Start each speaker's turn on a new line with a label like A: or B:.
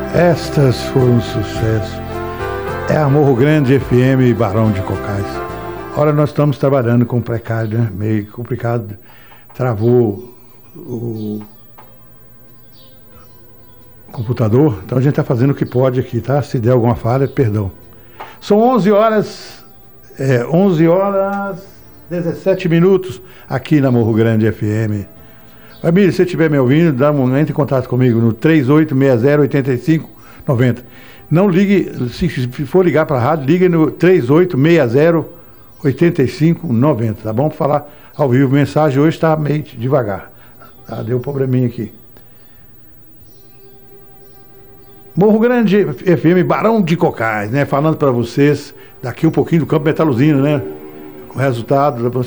A: Estas foram um sucesso. É a Morro Grande FM e Barão de Cocais. Ora, nós estamos trabalhando com precário, né? Meio complicado. Travou o computador, então a gente está fazendo o que pode aqui, tá? Se der alguma falha, perdão. São 11 horas 17 minutos aqui na Morro Grande FM. Família, se você estiver me ouvindo, entre em contato comigo no 3860-8590. Não ligue, se for ligar para a rádio, ligue no 3860-8590, tá bom? Para falar ao vivo. Mensagem hoje está meio devagar. Tá? Deu um probleminha aqui. Morro Grande FM, Barão de Cocais, né? Falando para vocês daqui um pouquinho do Campo Metaluzino, né? O resultado